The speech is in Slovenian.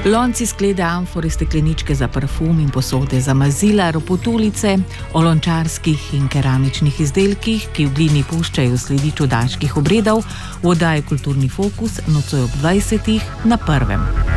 Lonci, sklede, amfore, stekleničke za parfum in posode za mazila, ropotuljice, o lončarskih in keramičnih izdelkih, ki v glini puščajo sledi čudaških obredov, v oddaji Kulturni fokus nocoj ob 20. na Prvem.